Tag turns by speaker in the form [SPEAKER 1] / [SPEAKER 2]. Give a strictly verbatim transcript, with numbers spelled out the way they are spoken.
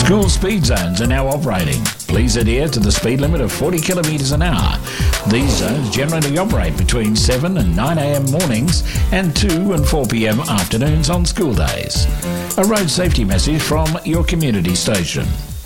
[SPEAKER 1] School speed zones are now operating. Please adhere to the speed limit of forty kilometres an hour. These zones generally operate between seven and nine a m mornings and two and four p m afternoons on school days. A road safety message from your community station.